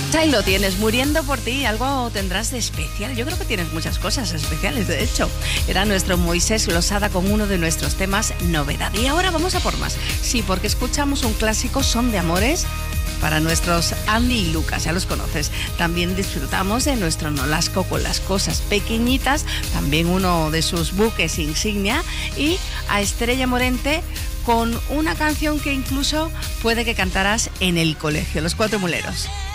Ahí lo tienes, muriendo por ti, algo tendrás de especial. Yo creo que tienes muchas cosas especiales, de hecho. Era nuestro Moisés Losada con uno de nuestros temas novedad. Y ahora vamos a por más. Sí, porque escuchamos un clásico, Son de Amores, para nuestros Andy y Lucas, ya los conoces. También disfrutamos de nuestro Nolasco con las cosas pequeñitas, también uno de sus buques insignia, y a Estrella Morente con una canción que incluso puede que cantaras en el colegio, Los Cuatro Muleros.